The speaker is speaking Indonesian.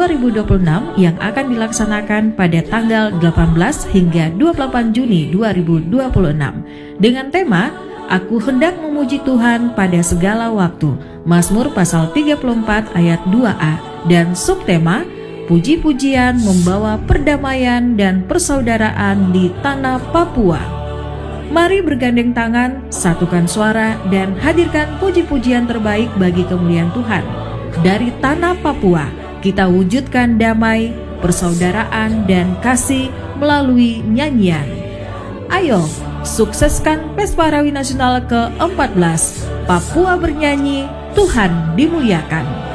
2026 yang akan dilaksanakan pada tanggal 18 hingga 28 Juni 2026 dengan tema Aku hendak memuji Tuhan pada segala waktu, Mazmur pasal 34 ayat 2a, dan subtema Puji-pujian membawa perdamaian dan persaudaraan di tanah Papua. Mari bergandeng tangan, satukan suara, dan hadirkan puji-pujian terbaik bagi kemuliaan Tuhan. Dari tanah Papua, kita wujudkan damai, persaudaraan, dan kasih melalui nyanyian. Ayo, sukseskan Pesparawi Nasional ke-14. Papua bernyanyi, Tuhan dimuliakan.